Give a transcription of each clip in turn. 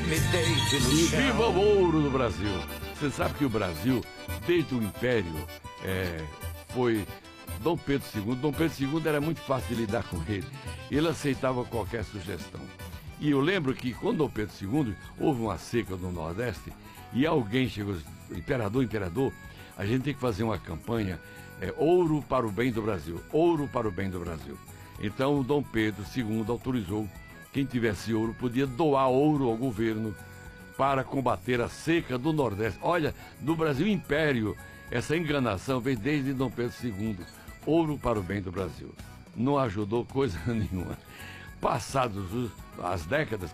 me deite no E chão. viva o ouro do Brasil! Você sabe que o Brasil, desde o Império, foi Dom Pedro II. Dom Pedro II era muito fácil de lidar com ele. Ele aceitava qualquer sugestão. E eu lembro que quando Dom Pedro II houve uma seca no Nordeste e alguém chegou, imperador, a gente tem que fazer uma campanha, ouro para o bem do Brasil, ouro para o bem do Brasil. Então Dom Pedro II autorizou quem tivesse ouro podia doar ouro ao governo para combater a seca do Nordeste. Olha, do Brasil Império, essa enganação veio desde Dom Pedro II. Ouro para o bem do Brasil. Não ajudou coisa nenhuma. As décadas,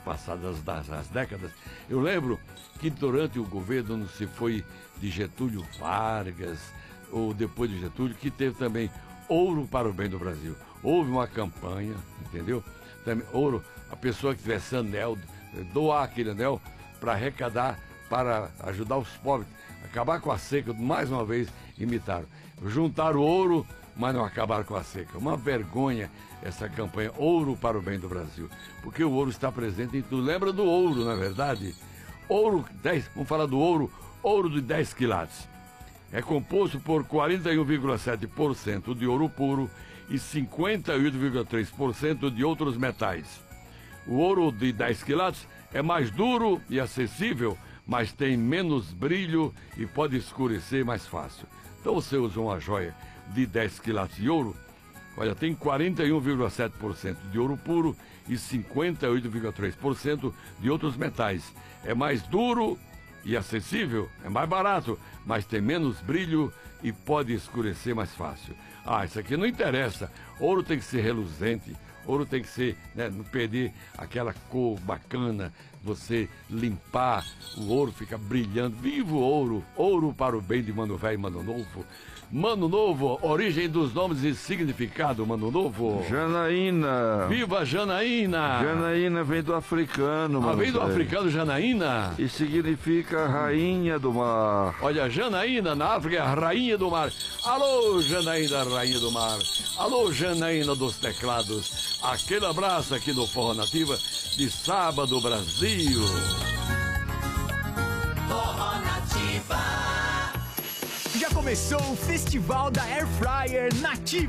eu lembro que durante o governo, não se foi de Getúlio Vargas, ou depois de Getúlio, que teve também ouro para o bem do Brasil. Houve uma campanha, entendeu? Também, ouro, a pessoa que tivesse anel, doar aquele anel para arrecadar, para ajudar os pobres, acabar com a seca, mais uma vez imitaram. Juntaram ouro, mas não acabaram com a seca. Uma vergonha essa campanha, ouro para o bem do Brasil. Porque o ouro está presente em tudo. Lembra do ouro, não é verdade? Ouro, vamos falar do ouro de 10 quilates. É composto por 41,7% de ouro puro e 58,3% de outros metais. O ouro de 10 quilates é mais duro e acessível, mas tem menos brilho e pode escurecer mais fácil. Então você usa uma joia de 10 quilates de ouro, olha, tem 41,7% de ouro puro e 58,3% de outros metais. É mais duro e acessível, é mais barato, mas tem menos brilho e pode escurecer mais fácil. Ah, isso aqui não interessa. Ouro tem que ser reluzente, ouro tem que ser, não perder aquela cor bacana, você limpar, o ouro fica brilhando. Viva o ouro, ouro para o bem de Mano Velho e Mano Novo. Mano Novo, origem dos nomes e significado, Mano Novo. Janaína. Viva Janaína. Janaína vem do africano, mano. Vem do africano Janaína. E significa rainha do mar. Olha, Janaína na África é a rainha do mar. Alô, Janaína, rainha do mar. Alô, Janaína dos teclados. Aquele abraço aqui no Forró Nativa de sábado, Brasil. Forró Nativa. Já começou o Festival da Air Fryer Nativa.